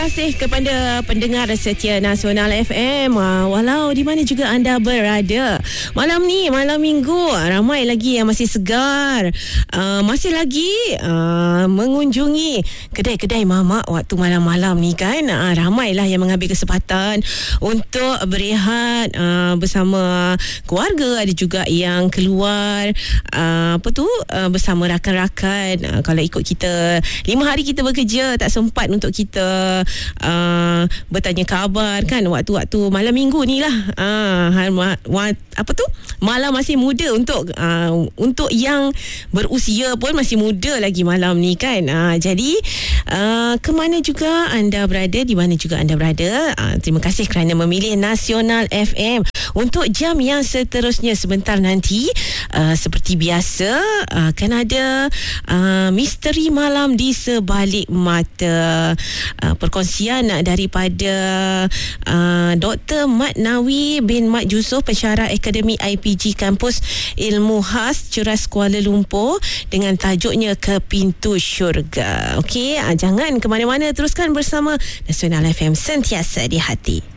kasih kepada pendengar setia Nasional FM, walau di mana juga anda berada. Malam ni, malam minggu, ramai lagi yang masih segar, masih lagi mengunjungi kedai-kedai mamak waktu malam-malam ni kan. Ramailah yang mengambil kesempatan untuk berehat bersama keluarga. Ada juga yang keluar bersama rakan-rakan. Kalau ikut kita 5 hari kita bekerja, tak sempat untuk kita bertanya khabar kan waktu-waktu malam minggu ni lah. Malam masih muda untuk yang berusia pun masih muda lagi malam ni kan. Jadi ke mana juga anda berada, di mana juga anda berada, terima kasih kerana memilih Nasional FM. Untuk jam yang seterusnya sebentar nanti, seperti biasa akan ada misteri malam di sebalik mata, perkongsian daripada Dr. Mat Nawi bin Mat Yusof, pensyarah Akademi IPG Kampus Ilmu Khas Ceras Kuala Lumpur, dengan tajuknya Ke Pintu Syurga. Okey, jangan ke mana-mana, teruskan bersama Nasional FM, sentiasa di hati.